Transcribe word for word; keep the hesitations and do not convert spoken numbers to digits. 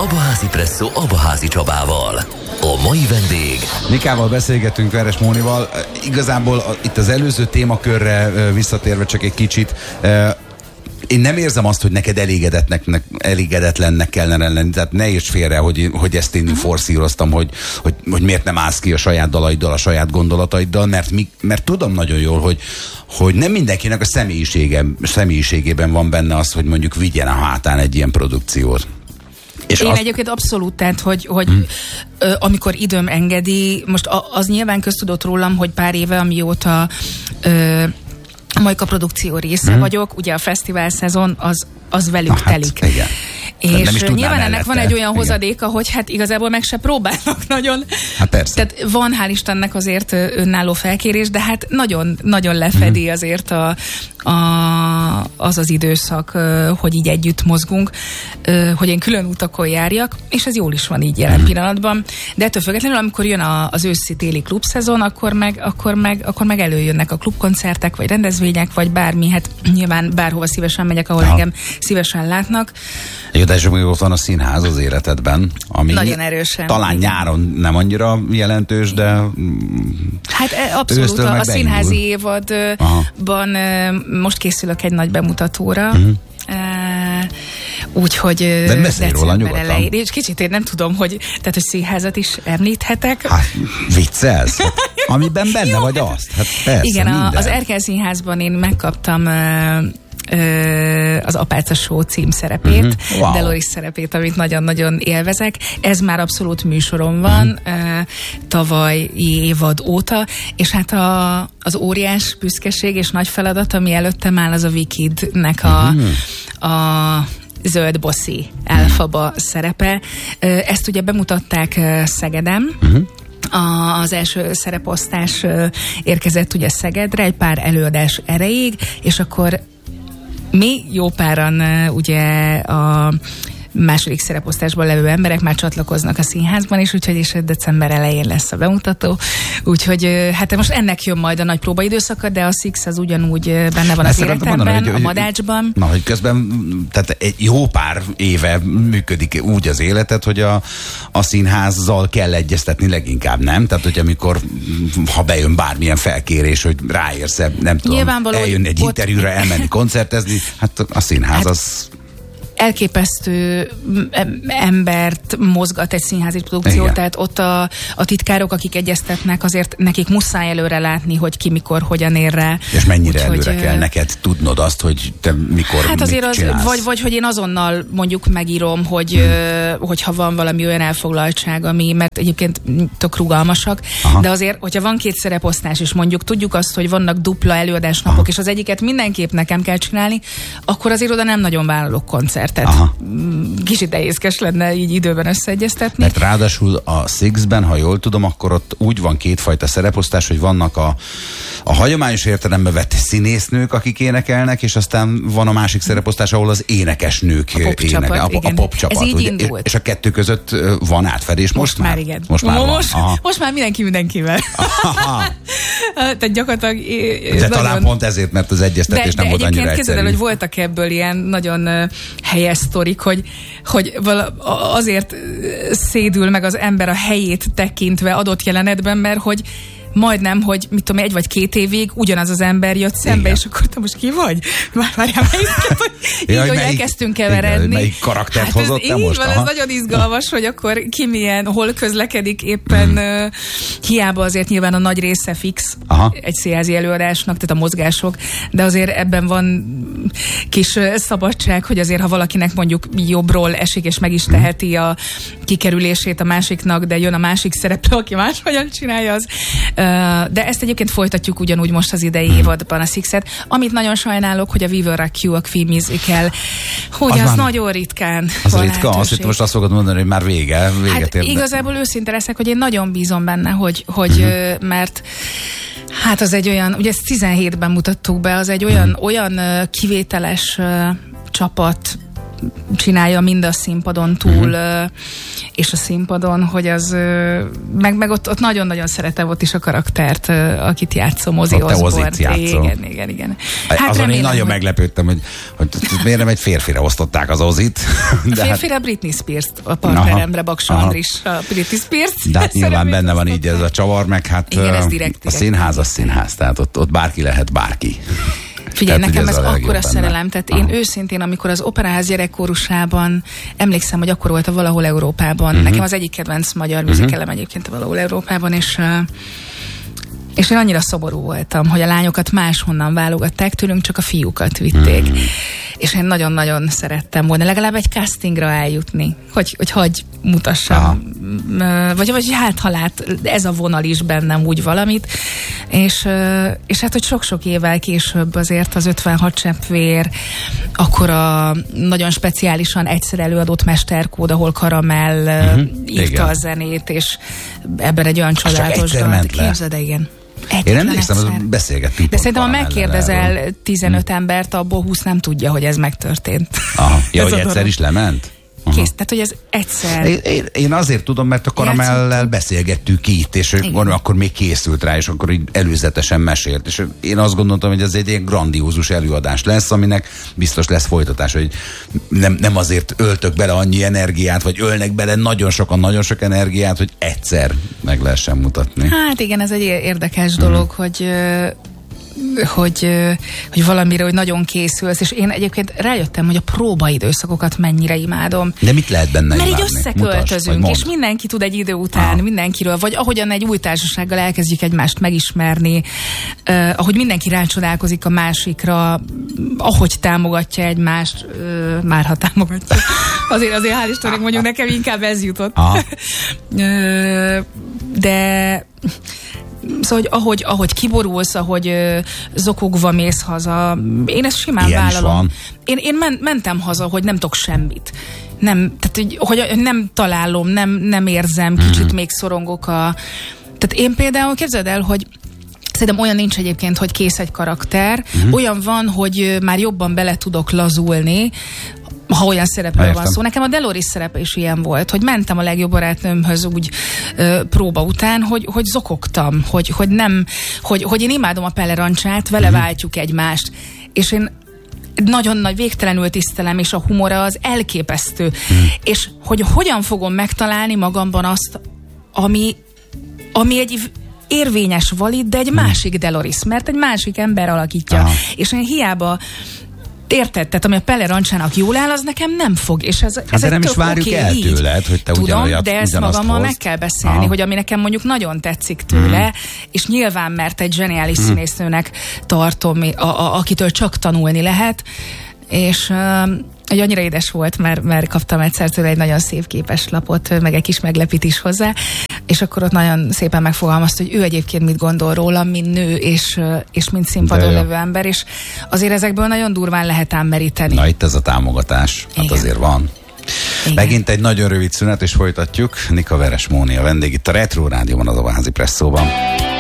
Abaházi Presszó Abaházi Csabával. A mai vendég... Mikával beszélgetünk, Veres Mónival. Igazából a, itt az előző témakörre visszatérve csak egy kicsit, én nem érzem azt, hogy neked elégedetnek, elégedetlennek kellene lenni. Tehát ne érts félre, hogy, hogy ezt én forszíroztam, hogy, hogy, hogy miért nem állsz ki a saját dalaiddal, a saját gondolataiddal, mert, mi, mert tudom nagyon jól, hogy, hogy nem mindenkinek a személyisége, személyiségében van benne az, hogy mondjuk vigyen a hátán egy ilyen produkciót. És én azt... egyébként abszolút, tehát, hogy, hogy hmm. ö, amikor időm engedi, most a, az nyilván köztudott rólam, hogy pár éve, amióta ö, a Majka produkció része hmm. vagyok, ugye a fesztivál szezon az, az velük hát, telik. Igen. És nyilván ennek mellette. Van egy olyan hozadéka, igen. hogy hát igazából meg se próbálnak nagyon. Hát persze. Tehát van hál' Istennek azért önálló felkérés, de hát nagyon, nagyon lefedi mm. azért a, a, az az időszak, hogy így együtt mozgunk, hogy én külön utakon járjak, és ez jól is van így jelen mm. pillanatban. De ettől függetlenül, amikor jön a, az őszi-téli klubszezon, akkor meg, akkor, meg, akkor meg előjönnek a klubkoncertek, vagy rendezvények, vagy bármi. Hát nyilván bárhova szívesen megyek, ahol Aha. engem szívesen látnak. Jó, de és még ott van a színház az életedben, ami nagyon erősen. Talán nyáron nem annyira jelentős, de hát abszolút a, a színházi évadban most készülök egy nagy bemutatóra. Uh-huh. Uh, úgyhogy de beszélj róla nyugodtan. És kicsit én nem tudom, hogy, tehát, hogy színházat is említhetek. Hát viccelsz? Amiben benne vagy azt? Hát persze, igen, a, az er ká Színházban én megkaptam uh, az Apáca Show cím szerepét, uh-huh. wow. Deloris szerepét, amit nagyon-nagyon élvezek. Ez már abszolút műsorom van uh-huh. tavalyi évad óta, és hát a, az óriás büszkeség és nagy feladat, ami előttem áll, az a Wikidnek a, uh-huh. a zöld bosszi elfaba uh-huh. szerepe. Ezt ugye bemutatták Szegeden, uh-huh. az első szereposztás érkezett ugye Szegedre, egy pár előadás erejéig, és akkor mi jó páran ugye a második szereposztásban levő emberek már csatlakoznak a színházban is, úgyhogy is december elején lesz a bemutató. Úgyhogy hát most ennek jön majd a nagy próbaidőszaka, de a Six az ugyanúgy benne van az életemben, mondani, hogy, a Madácsban. Na, hogy közben, tehát egy jó pár éve működik úgy az életed, hogy a, a színházzal kell egyeztetni leginkább, nem? Tehát, hogy amikor, ha bejön bármilyen felkérés, hogy ráérsz, nem tudom, eljön egy interjúra, elmenni koncertezni, hát a színház hát, az... elképesztő embert mozgat egy színházi produkció, igen. Tehát ott a, a titkárok, akik egyeztetnek, azért nekik muszáj előre látni, hogy ki mikor, hogyan ér rá. És mennyire úgy, előre hogy, kell neked tudnod azt, hogy te mikor hát azért mit csinálsz? Az, vagy, vagy hogy én azonnal mondjuk megírom, hogy hmm. hogyha van valami olyan elfoglaltság, ami, mert egyébként tök rugalmasak, aha. de azért, hogyha van két szereposztás, és mondjuk tudjuk azt, hogy vannak dupla előadásnapok, aha. és az egyiket mindenképp nekem kell csinálni, akkor azért oda nem nagyon vállalok koncert. Tehát aha. kicsit nehézkes lenne így időben összeegyeztetni. Mert ráadásul a Sixben, ha jól tudom, akkor ott úgy van kétfajta szereposztás, hogy vannak a, a hagyományos értelemben vett színésznők, akik énekelnek, és aztán van a másik szereposztás, ahol az énekesnők énekelnek. A, a popcsapat. Ez így ugye, indult. És a kettő között van átfedés most, most már? igen. Most már, most, most már mindenki mindenkivel. Tehát gyakorlatilag... De nagyon... talán pont ezért, mert az egyeztetés de, nem de volt annyira egyszerű. Képzeld el, hogy voltak ebből ilyen nagyon uh, helyes sztorik, hogy, hogy vala, azért szédül meg az ember a helyét tekintve adott jelenetben, mert hogy majdnem, hogy mit tudom, egy vagy két évig ugyanaz az ember jött szembe, igen. és akkor te most ki vagy? Már várjál, melyik, hogy így, hogy elkezdtünk keveredni. Igen, melyik karaktert hát hozott te most? Van, ez nagyon izgalmas, hogy akkor ki milyen, hol közlekedik éppen, hmm. uh, hiába azért nyilván a nagy része fix aha. egy színházi előadásnak, tehát a mozgások, de azért ebben van kis uh, szabadság, hogy azért, ha valakinek mondjuk jobbról esik, és meg is teheti a kikerülését a másiknak, de jön a másik szereplő, aki máshogyan csinálja, az de ezt egyébként folytatjuk ugyanúgy most az idei hmm. évadban a Sixet. Amit nagyon sajnálok, hogy a We Will Rock You, a Queen Musical, hogy az, az nagyon ritkán az ritka? Azt hittem, most azt fogod mondani, hogy már vége, véget hát ér. Igazából őszinte leszek, hogy én nagyon bízom benne, hogy, hogy hmm. mert hát az egy olyan, ugye ezt tizenhétben mutattuk be, az egy olyan, hmm. olyan kivételes csapat, csinálja mind a színpadon túl, uh-huh. és a színpadon, hogy az meg, meg ott, ott nagyon-nagyon szeretem ott is a karaktert, akit játszom, Ozzy Osbourne. Igen, igen, igen. Hát azon remélem, én nagyon hogy... meglepődtem, hogy, hogy miért nem egy férfire osztották az Ozzyt. A férfire hát... Britney Spears-t, a partneremre, Baksa Andris, a Britney Spears. De hát nyilván benne van így ez a csavar, meg hát igen, ez direkt, direkt, a színház a színház, tehát ott, ott bárki lehet bárki. Figyelj, tehát, nekem ez, ez akkora szerelem, tehát én Aha. őszintén, amikor az Operaház gyerekkórusában, emlékszem, hogy akkor volt a Valahol Európában, uh-huh. nekem az egyik kedvenc magyar uh-huh. musicalem egyébként a Valahol Európában, és és én annyira szomorú voltam, hogy a lányokat máshonnan válogatták, tőlünk csak a fiúkat vitték. Mm. És én nagyon-nagyon szerettem volna legalább egy castingra eljutni, hogy, hogy hagy mutassam. Vagy, vagy hát ha lát, ez a vonal is bennem úgy valamit. És, és hát, hogy sok-sok évvel később azért az ötvenhat csepp vér, akkor a nagyon speciálisan egyszer előadott Mesterkód, ahol Karamell mm-hmm. írta igen. a zenét, és ebben egy olyan csodálatos dalt. Képzeld, igen. Én emlékszem, hogy beszélgettünk. De szerintem, ha megkérdezel tizenöt hmm. embert, abból húsz nem tudja, hogy ez megtörtént. Aha. Ja, hogy egyszer is lement? Aha. Kész, tehát hogy ez egyszer... Én, én azért tudom, mert a Karamellel beszélgettük itt, és igen. akkor még készült rá, és akkor így előzetesen mesélt, és én azt gondoltam, hogy ez egy ilyen grandiózus előadás lesz, aminek biztos lesz folytatás, hogy nem, nem azért öltök bele annyi energiát, vagy ölnek bele nagyon sokan, nagyon sok energiát, hogy egyszer meg lehessen mutatni. Hát igen, ez egy érdekes dolog, mm. hogy... Hogy, hogy valamire, hogy nagyon készülsz, és én egyébként rájöttem, hogy a próbaidőszakokat mennyire imádom. De mit lehet benne Mert imádni? így összeköltözünk, Mutasd, és mindenki tud egy idő után ah. mindenkiről, vagy ahogyan egy új társasággal elkezdjük egymást megismerni, uh, ahogy mindenki rácsodálkozik a másikra, ahogy támogatja egymást, uh, már ha támogatja. Azért, azért hál' Istennek mondjuk, nekem inkább ez jutott. Ah. uh, de... Szóval, hogy ahogy, ahogy kiborulsz, ahogy ö, zokogva mész haza, én ezt simán ilyen vállalom. Én, én men, mentem haza, hogy nem tudok semmit. Nem, tehát, hogy, hogy nem találom, nem, nem érzem, kicsit mm-hmm. még szorongok a... Tehát én például, képzeld el, hogy szerintem olyan nincs egyébként, hogy kész egy karakter, mm-hmm. olyan van, hogy már jobban bele tudok lazulni, ha olyan szerepről van szó. Nekem a Deloris szerepe is ilyen volt, hogy mentem a legjobb barátnőmhöz úgy ö, próba után, hogy, hogy zokogtam, hogy, hogy nem, hogy, hogy én imádom a Pelle Rancsát, vele mm-hmm. váltjuk egymást. És én nagyon nagy, végtelenül tisztelem, és a humora az elképesztő. Mm. És hogy hogyan fogom megtalálni magamban azt, ami, ami egy érvényes, valid, de egy mm. másik Deloris, mert egy másik ember alakítja. Aha. És én hiába érted? Tehát ami a Pelle Rancsának jól áll, az nekem nem fog. És ez, hát ez de nem is várjuk okay, el tőled, hogy te tudom, ugyanolyat, de ezt magammal meg kell beszélni, Aha. hogy ami nekem mondjuk nagyon tetszik tőle, mm. és nyilván, mert egy zseniális mm. színésznőnek tartom, a, a, akitől csak tanulni lehet, és uh, egy annyira édes volt, mert, mert kaptam egyszer tőle egy nagyon szép képeslapot, meg egy kis meglepítés hozzá, és akkor ott nagyon szépen megfogalmazta, hogy ő egyébként mit gondol rólam, mint nő, és, és mint színpadon levő ember, és azért ezekből nagyon durván lehet ám meríteni. Na itt ez a támogatás, hát igen. azért van. Igen. Megint egy nagyon rövid szünet, és folytatjuk. Nika Veres Móni a vendég itt a Retro Rádióban, az Obaházi Presszóban.